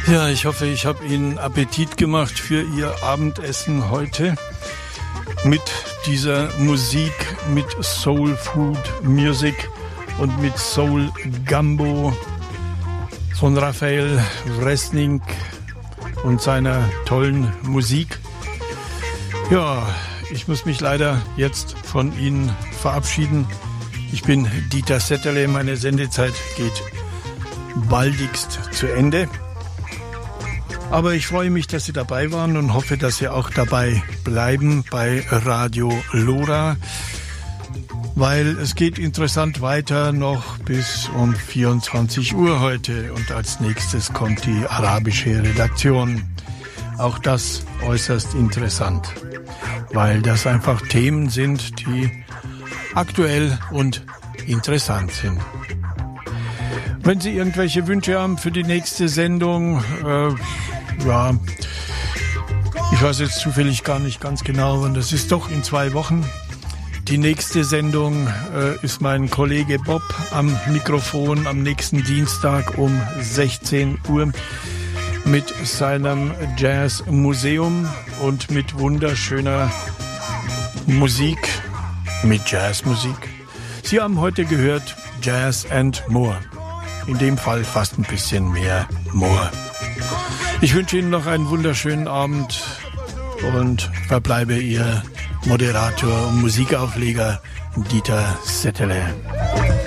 Ja, ich hoffe, ich habe Ihnen Appetit gemacht für Ihr Abendessen heute mit dieser Musik, mit Soul Food Music und mit Soul Gumbo von Raphael Wresning und seiner tollen Musik. Ja, ich muss mich leider jetzt von Ihnen verabschieden. Ich bin Dieter Setterle, meine Sendezeit geht baldigst zu Ende. Aber ich freue mich, dass Sie dabei waren und hoffe, dass Sie auch dabei bleiben bei Radio Lora, weil es geht interessant weiter noch bis um 24 Uhr heute und als nächstes kommt die arabische Redaktion. Auch das äußerst interessant, weil das einfach Themen sind, die aktuell und interessant sind. Wenn Sie irgendwelche Wünsche haben für die nächste Sendung, ja, ich weiß jetzt zufällig gar nicht ganz genau, und das ist doch in 2 Wochen. Die nächste Sendung ist mein Kollege Bob am Mikrofon am nächsten Dienstag um 16 Uhr mit seinem Jazzmuseum und mit wunderschöner Musik, mit Jazzmusik. Sie haben heute gehört Jazz and More. In dem Fall fast ein bisschen mehr More. Ich wünsche Ihnen noch einen wunderschönen Abend und verbleibe Ihr Moderator und Musikaufleger Dieter Setterle.